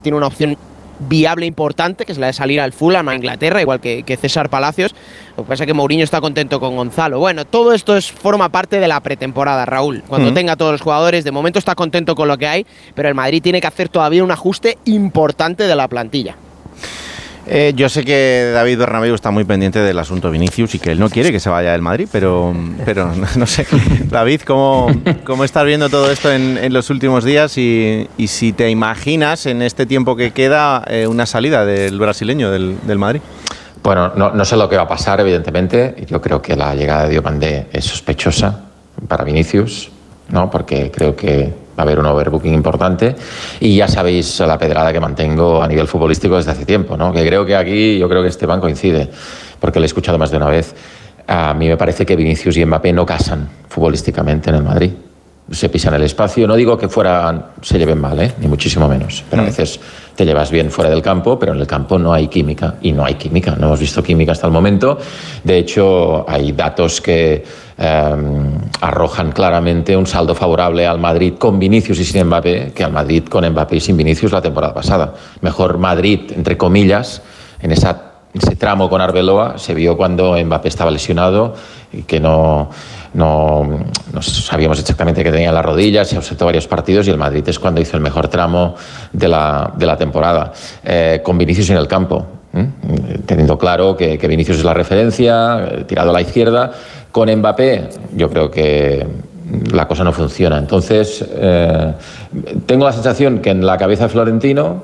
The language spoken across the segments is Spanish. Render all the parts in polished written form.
tiene una opción viable importante, que es la de salir al Fulham a Inglaterra, igual que César Palacios. Lo que pasa es que Mourinho está contento con Gonzalo. Bueno, todo esto forma parte de la pretemporada, Raúl. Cuando tenga todos los jugadores, de momento está contento con lo que hay, pero el Madrid tiene que hacer todavía un ajuste importante de la plantilla. Yo sé que David Bernabéu está muy pendiente del asunto Vinicius y que él no quiere que se vaya del Madrid, pero no sé. David, ¿cómo estás viendo todo esto en los últimos días? Y si te imaginas en este tiempo que queda una salida del brasileño del Madrid. Bueno, no sé lo que va a pasar, evidentemente. Yo creo que la llegada de Diomandé es sospechosa para Vinicius, ¿no? Porque creo que va a haber un overbooking importante y ya sabéis la pedrada que mantengo a nivel futbolístico desde hace tiempo, ¿no? Que creo que aquí, yo creo que Esteban coincide, porque lo he escuchado más de una vez. A mí me parece que Vinicius y Mbappé no casan futbolísticamente en el Madrid. Se pisan el espacio. No digo que se lleven mal, ni muchísimo menos, pero a veces te llevas bien fuera del campo, pero en el campo no hay química, y no hay química, no hemos visto química hasta el momento. De hecho, hay datos que arrojan claramente un saldo favorable al Madrid con Vinicius y sin Mbappé que al Madrid con Mbappé y sin Vinicius la temporada pasada. Mejor Madrid, entre comillas, en ese tramo con Arbeloa se vio cuando Mbappé estaba lesionado y que no sabíamos exactamente qué tenía en las rodillas, se ausentó varios partidos, y el Madrid es cuando hizo el mejor tramo de la temporada, con Vinicius en el campo, teniendo claro que Vinicius es la referencia, tirado a la izquierda. Con Mbappé yo creo que la cosa no funciona. Entonces tengo la sensación que en la cabeza de Florentino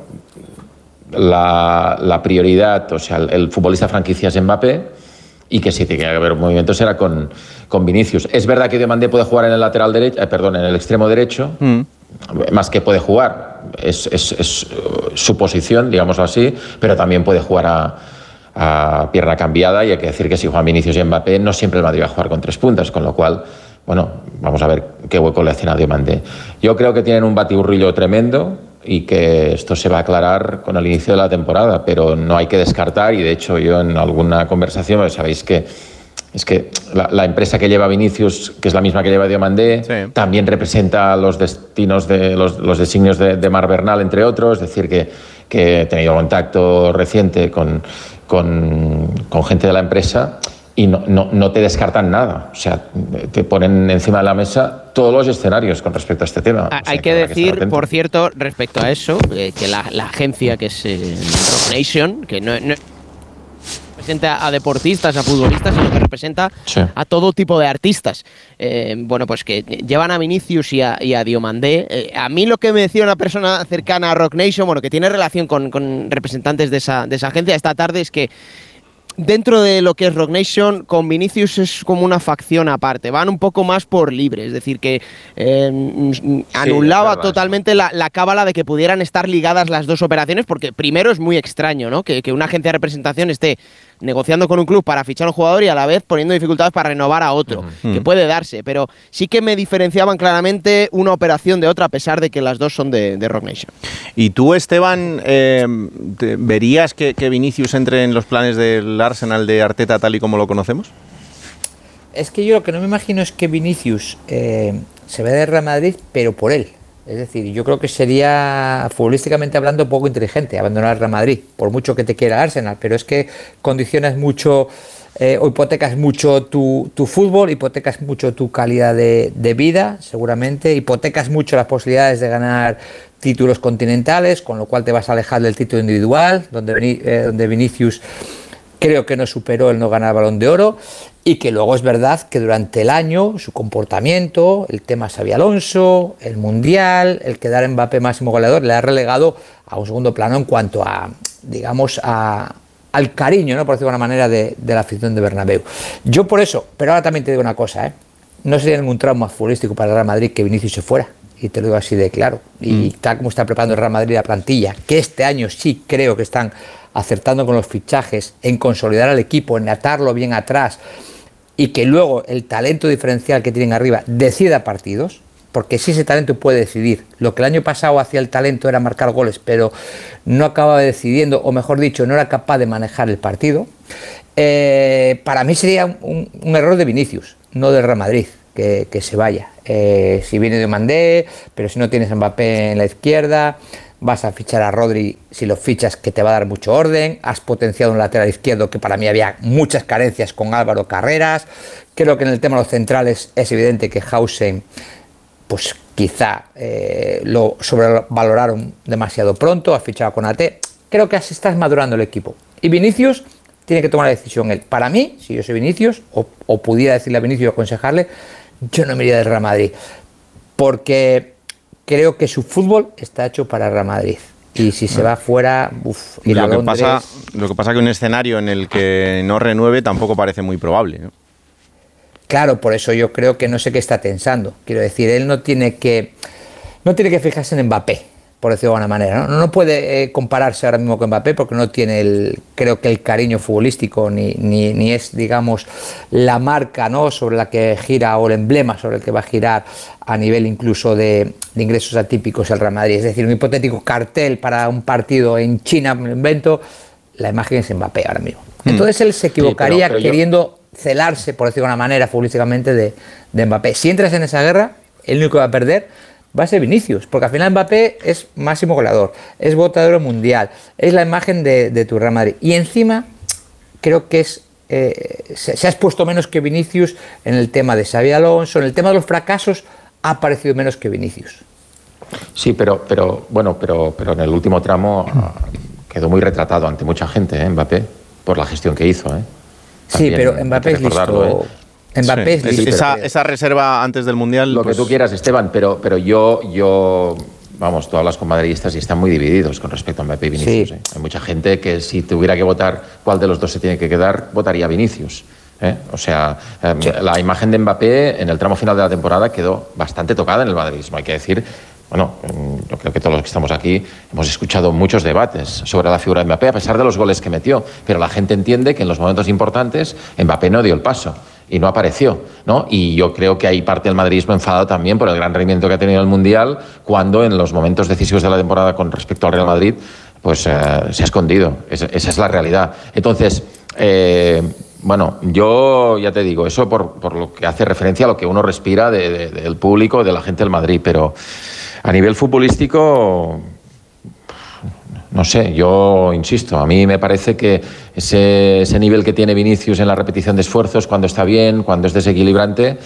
la prioridad, o sea, el futbolista franquicia es Mbappé, y que si tiene que haber movimientos será con Vinicius. Es verdad que Diomandé puede jugar en el lateral derecho, en el extremo derecho, más que puede jugar, es su posición, digámoslo así, pero también puede jugar a pierna cambiada, y hay que decir que si juegan Vinicius y Mbappé no siempre el Madrid va a jugar con 3 puntas, con lo cual, bueno, vamos a ver qué hueco le hacen a Diomandé. Yo creo que tienen un batiburrillo tremendo y que esto se va a aclarar con el inicio de la temporada, pero no hay que descartar, y de hecho yo en alguna conversación, pues sabéis que es que la empresa que lleva a Vinicius, que es la misma que lleva a Diomandé, sí, también representa los destinos los designios de Marc Bernal, entre otros. Es decir, que he tenido contacto reciente con gente de la empresa y no te descartan nada. O sea, te ponen encima de la mesa todos los escenarios con respecto a este tema. Hay que decir, por cierto, respecto a eso, que la agencia que es Rock Nation, que no representa a deportistas, a futbolistas, sino que representa a todo tipo de artistas. Bueno, pues que llevan a Vinicius y a Diomandé. A mí lo que me decía una persona cercana a Rock Nation, bueno, que tiene relación con representantes de esa agencia esta tarde, es que dentro de lo que es Rock Nation, con Vinicius es como una facción aparte. Van un poco más por libre, es decir, que anulaba totalmente la cábala de que pudieran estar ligadas las dos operaciones, porque primero es muy extraño, ¿no? Que una agencia de representación esté negociando con un club para fichar a un jugador y a la vez poniendo dificultades para renovar a otro, que puede darse, pero sí que me diferenciaban claramente una operación de otra, a pesar de que las dos son de Rock Nation. ¿Y tú, Esteban, verías que Vinicius entre en los planes del Arsenal de Arteta tal y como lo conocemos? Es que yo lo que no me imagino es que Vinicius se vaya de Real Madrid, pero por él. Es decir, yo creo que sería, futbolísticamente hablando, poco inteligente abandonar el Real Madrid, por mucho que te quiera el Arsenal, pero es que condicionas mucho o hipotecas mucho tu fútbol, hipotecas mucho tu calidad de vida, seguramente, hipotecas mucho las posibilidades de ganar títulos continentales, con lo cual te vas a alejar del título individual, donde Vinicius creo que no superó el no ganar Balón de Oro, y que luego es verdad que durante el año su comportamiento, el tema Xabi Alonso, el Mundial, el quedar en Mbappé máximo goleador, le ha relegado a un segundo plano en cuanto a, digamos, al cariño, ¿no?, por decirlo de alguna manera, de la afición de Bernabéu. Yo por eso, pero ahora también te digo una cosa, no sería ningún trauma futbolístico para el Real Madrid que Vinicius se fuera, y te lo digo así de claro, y tal como está preparando el Real Madrid la plantilla, que este año sí creo que están acertando con los fichajes, en consolidar al equipo, en atarlo bien atrás, y que luego el talento diferencial que tienen arriba decida partidos, porque sí, ese talento puede decidir. Lo que el año pasado hacía el talento era marcar goles, pero no acababa decidiendo, o mejor dicho, no era capaz de manejar el partido. Para mí sería un error de Vinicius, no del Real Madrid, que se vaya. Si viene Diomandé, pero si no tienes a Mbappé en la izquierda, vas a fichar a Rodri, si lo fichas, que te va a dar mucho orden, has potenciado un lateral izquierdo que para mí había muchas carencias con Álvaro Carreras. Creo que en el tema de los centrales es evidente que Hausen, pues quizá lo sobrevaloraron demasiado pronto, has fichado con AT. Creo que así estás madurando el equipo. Y Vinicius tiene que tomar la decisión él. Para mí, si yo soy Vinicius, o pudiera decirle a Vinicius, aconsejarle, yo no me iría del Real Madrid, porque creo que su fútbol está hecho para el Real Madrid. Y si se va fuera, ir a Londres... Lo que pasa que un escenario en el que no renueve tampoco parece muy probable, ¿no? Claro, por eso yo creo que no sé qué está pensando. Quiero decir, él no tiene que fijarse en Mbappé, por decirlo de alguna manera. No puede compararse ahora mismo con Mbappé porque no tiene creo que el cariño futbolístico ni es, digamos, la marca, ¿no?, sobre la que gira, o el emblema sobre el que va a girar a nivel incluso de ingresos atípicos el Real Madrid. Es decir, un hipotético cartel para un partido en China, me lo invento, la imagen es Mbappé ahora mismo. Entonces él se equivocaría queriendo celarse, por decirlo de una manera, futbolísticamente de Mbappé. Si entras en esa guerra, el único que va a perder va a ser Vinicius, porque al final Mbappé es máximo goleador, es botador mundial, es la imagen de tu Real Madrid. Y encima, creo que se ha expuesto menos que Vinicius en el tema de Xabi Alonso, en el tema de los fracasos ha aparecido menos que Vinicius. Sí, pero en el último tramo quedó muy retratado ante mucha gente, Mbappé, por la gestión que hizo. Sí, pero Mbappé es listo. Mbappé es listo. Esa reserva antes del Mundial... Lo que tú quieras, Esteban, pero yo... Vamos, tú hablas con madridistas y están muy divididos con respecto a Mbappé y Vinicius. Sí. Hay mucha gente que si tuviera que votar cuál de los dos se tiene que quedar, votaría a Vinicius. O sea, sí. La imagen de Mbappé en el tramo final de la temporada quedó bastante tocada en el madridismo. Hay que decir, bueno, yo creo que todos los que estamos aquí hemos escuchado muchos debates sobre la figura de Mbappé, a pesar de los goles que metió. Pero la gente entiende que en los momentos importantes Mbappé no dio el paso y no apareció, ¿no? Y yo creo que hay parte del madridismo enfadado también por el gran rendimiento que ha tenido el Mundial, cuando en los momentos decisivos de la temporada con respecto al Real Madrid, pues se ha escondido. Esa es la realidad. Entonces, bueno, yo ya te digo, eso por lo que hace referencia a lo que uno respira del público, de la gente del Madrid, pero a nivel futbolístico... No sé, yo insisto, a mí me parece que ese nivel que tiene Vinicius en la repetición de esfuerzos, cuando está bien, cuando es desequilibrante,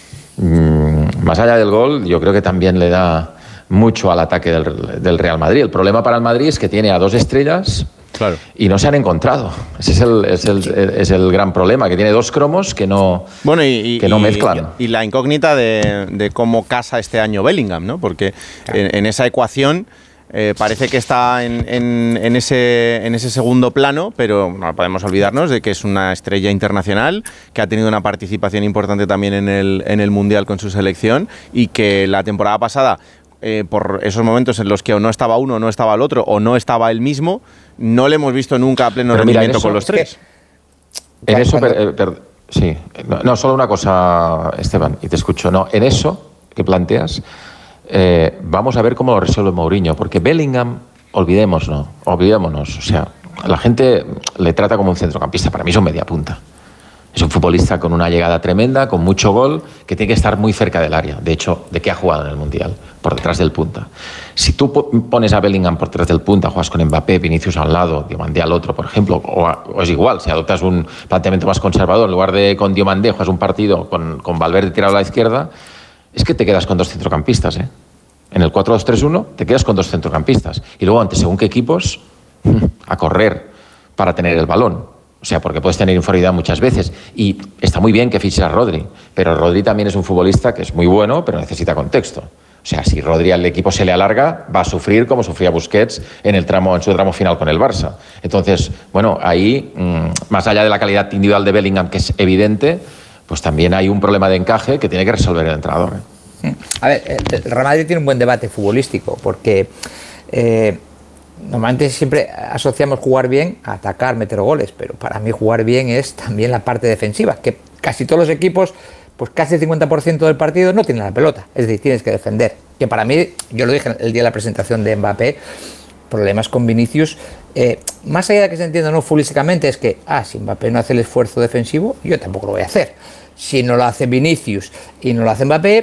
más allá del gol, yo creo que también le da mucho al ataque del Real Madrid. El problema para el Madrid es que tiene a dos estrellas, claro, y no se han encontrado. Ese es el gran problema, que tiene dos cromos que no, que no mezclan. Y la incógnita de cómo casa este año Bellingham, ¿no? Porque en esa ecuación... parece que está en ese segundo plano, pero no podemos olvidarnos de que es una estrella internacional, que ha tenido una participación importante también en el Mundial con su selección, y que la temporada pasada, por esos momentos en los que o no estaba uno, o no estaba el otro, o no estaba él mismo, no le hemos visto nunca a pleno rendimiento con los tres. En eso, sí, no, solo una cosa, Esteban, y te escucho, no, en eso que planteas... vamos a ver cómo lo resuelve Mourinho, porque Bellingham, olvidémonos, o sea, la gente le trata como un centrocampista, para mí es un mediapunta. Es un futbolista con una llegada tremenda, con mucho gol, que tiene que estar muy cerca del área. De hecho, ¿de qué ha jugado en el Mundial? Por detrás del punta. Si tú pones a Bellingham por detrás del punta, juegas con Mbappé, Vinicius a un lado, Diomandé al otro, por ejemplo, o es igual, si adoptas un planteamiento más conservador, en lugar de con Diomandé juegas un partido con Valverde tirado a la izquierda, es que te quedas con dos centrocampistas, En el 4-2-3-1 te quedas con dos centrocampistas. Y luego, ante según qué equipos, a correr para tener el balón. O sea, porque puedes tener inferioridad muchas veces. Y está muy bien que fiches a Rodri, pero Rodri también es un futbolista que es muy bueno, pero necesita contexto. O sea, si Rodri al equipo se le alarga, va a sufrir como sufría Busquets en su tramo final con el Barça. Entonces, bueno, ahí, más allá de la calidad individual de Bellingham, que es evidente, pues también hay un problema de encaje que tiene que resolver el entrenador. A ver, el Real Madrid tiene un buen debate futbolístico, porque normalmente siempre asociamos jugar bien a atacar, meter goles, pero para mí jugar bien es también la parte defensiva, que casi todos los equipos, pues casi el 50% del partido no tienen la pelota, es decir, tienes que defender. Que para mí, yo lo dije el día de la presentación de Mbappé, problemas con Vinicius, más allá de que se entienda no futbolísticamente, es que, si Mbappé no hace el esfuerzo defensivo, yo tampoco lo voy a hacer. Si no lo hace Vinicius y no lo hace Mbappé,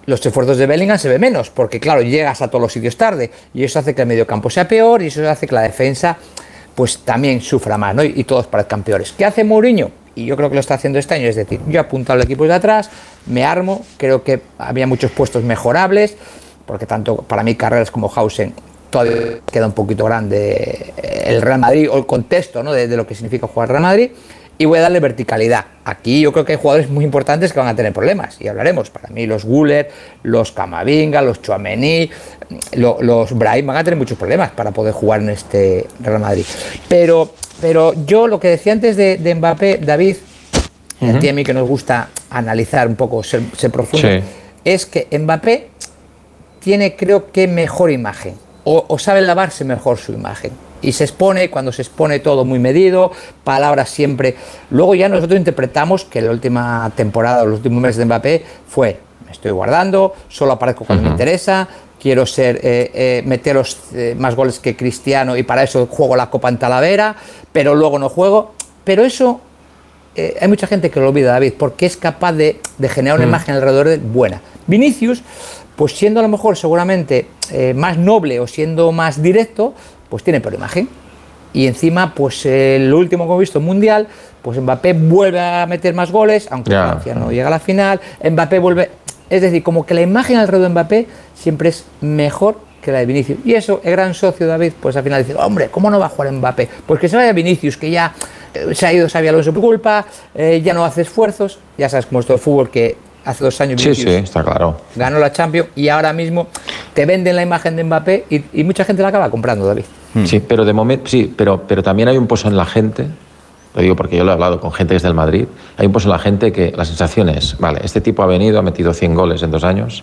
los esfuerzos de Bellingham se ve menos, porque claro, llegas a todos los sitios tarde, y eso hace que el mediocampo sea peor, y eso hace que la defensa pues también sufra más, ¿no? Y todos parezcan peores. ¿Qué hace Mourinho? Y yo creo que lo está haciendo este año, es decir, yo he apuntado al equipo de atrás, me armo, creo que había muchos puestos mejorables, porque tanto para mí Carreras como Hausen todavía queda un poquito grande el Real Madrid, o el contexto, ¿no? de lo que significa jugar Real Madrid, y voy a darle verticalidad. Aquí yo creo que hay jugadores muy importantes que van a tener problemas, y hablaremos. Para mí los Güler, los Camavinga, los Tchouaméni, los Brahim van a tener muchos problemas para poder jugar en este Real Madrid. Pero yo lo que decía antes de Mbappé, David, a ti y a mí que nos gusta analizar un poco, ser profundo, es que Mbappé tiene, creo que, mejor imagen, o sabe lavarse mejor su imagen. Y se expone, cuando se expone todo muy medido, palabras siempre. Luego ya nosotros interpretamos que la última temporada, los últimos meses de Mbappé fue: me estoy guardando, solo aparezco cuando me interesa, quiero meter más goles que Cristiano y para eso juego la Copa en Talavera, pero luego no juego. Pero eso hay mucha gente que lo olvida, David, porque es capaz de generar una imagen alrededor de buena. Vinicius, pues siendo a lo mejor seguramente más noble o siendo más directo, pues tiene peor imagen. Y encima, pues lo último que hemos visto en Mundial, pues Mbappé vuelve a meter más goles, aunque Francia no llega a la final, Mbappé vuelve... Es decir, como que la imagen alrededor de Mbappé siempre es mejor que la de Vinicius. Y eso, el gran socio David, pues al final dice: hombre, ¿cómo no va a jugar Mbappé? Pues que se vaya Vinicius, que ya se ha ido Xabi Alonso por culpa, ya no hace esfuerzos. Ya sabes cómo es todo el fútbol, que hace 2 años Vinicius está claro, ganó la Champions, y ahora mismo te venden la imagen de Mbappé y mucha gente la acaba comprando, David. Sí, pero de momento sí, pero también hay un pozo en la gente. Lo digo porque yo lo he hablado con gente que es del Madrid. Hay un pozo en la gente que la sensación es: vale, este tipo ha venido, ha metido 100 goles en 2 años.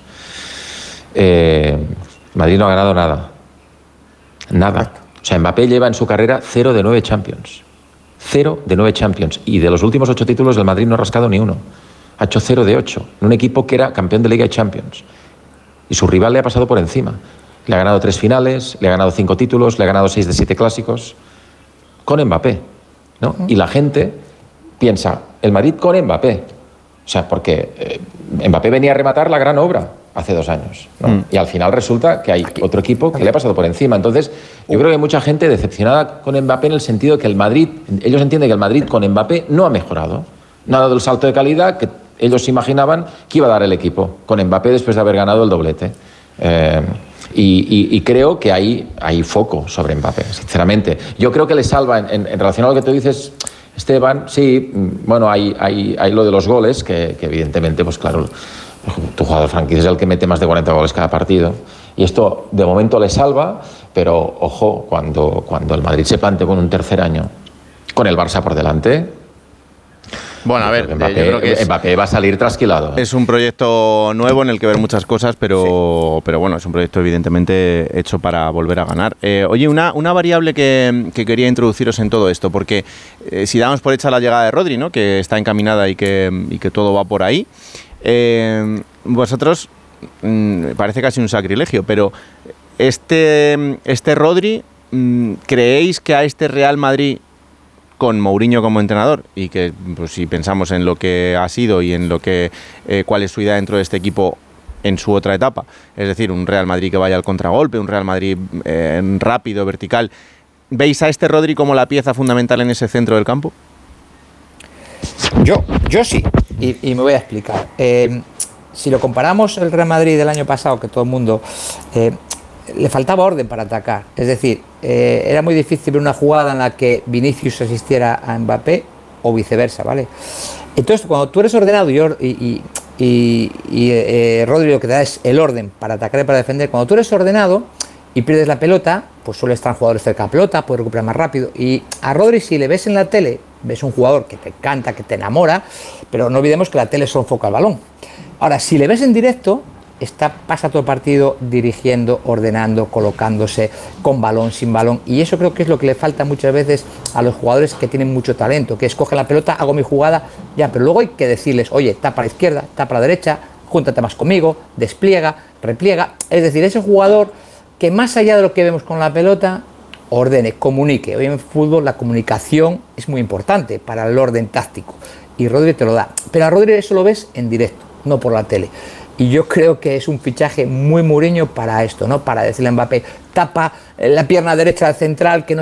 Madrid no ha ganado nada. Nada. O sea, Mbappé lleva en su carrera 0 de 9 Champions. 0 de 9 Champions. Y de los últimos 8 títulos, el Madrid no ha rascado ni uno. Ha hecho 0 de 8. En un equipo que era campeón de Liga y Champions. Y su rival le ha pasado por encima. Le ha ganado 3 finales, le ha ganado 5 títulos, le ha ganado 6 de 7 clásicos. Con Mbappé, ¿no? Y la gente piensa: el Madrid con Mbappé. O sea, porque Mbappé venía a rematar la gran obra hace 2 años, ¿no? Y al final resulta que hay otro equipo que le ha pasado por encima. Entonces, yo creo que hay mucha gente decepcionada con Mbappé en el sentido de que el Madrid, ellos entienden que el Madrid con Mbappé no ha mejorado. No ha dado el salto de calidad que ellos imaginaban que iba a dar el equipo con Mbappé después de haber ganado el doblete. Y creo que hay foco sobre Mbappé, sinceramente. Yo creo que le salva, en relación a lo que tú dices, Esteban, sí, bueno, hay lo de los goles, que evidentemente, pues claro, tu jugador franquicia es el que mete más de 40 goles cada partido. Y esto, de momento, le salva, pero ojo, cuando el Madrid se plante con un tercer año, con el Barça por delante... Bueno, a ver, Mbappé, yo creo que Mbappé va a salir trasquilado. Es un proyecto nuevo en el que ver muchas cosas, pero bueno, es un proyecto evidentemente hecho para volver a ganar. Oye, una variable que quería introduciros en todo esto, porque si damos por hecha la llegada de Rodri, ¿no?, que está encaminada y que todo va por ahí, vosotros, parece casi un sacrilegio, pero este Rodri, ¿creéis que a este Real Madrid, con Mourinho como entrenador, y que pues, si pensamos en lo que ha sido y en lo que cuál es su idea dentro de este equipo en su otra etapa, es decir, un Real Madrid que vaya al contragolpe, un Real Madrid rápido, vertical, ¿veis a este Rodri como la pieza fundamental en ese centro del campo? Yo sí, y me voy a explicar. Si lo comparamos el Real Madrid del año pasado, que todo el mundo... le faltaba orden para atacar, es decir, era muy difícil ver una jugada en la que Vinicius asistiera a Mbappé o viceversa, ¿vale? Entonces, cuando tú eres ordenado y Rodri lo que te da es el orden para atacar y para defender, cuando tú eres ordenado y pierdes la pelota, pues suele estar jugadores cerca de la pelota, puedes recuperar más rápido. Y a Rodri, si le ves en la tele, ves un jugador que te encanta, que te enamora, pero no olvidemos que la tele solo enfoca el balón. Ahora, si le ves en directo, pasa todo el partido dirigiendo, ordenando, colocándose, con balón, sin balón, y eso creo que es lo que le falta muchas veces a los jugadores que tienen mucho talento, que es: coge la pelota, hago mi jugada, ya, pero luego hay que decirles: oye, tapa a la izquierda, tapa a la derecha, júntate más conmigo, despliega, repliega. Es decir, ese jugador que más allá de lo que vemos con la pelota, ordene, comunique. Hoy en el fútbol la comunicación es muy importante para el orden táctico, y Rodri te lo da, pero a Rodri eso lo ves en directo, no por la tele. Y yo creo que es un fichaje muy Mourinho para esto, ¿no? Para decirle a Mbappé, tapa la pierna derecha al central, que no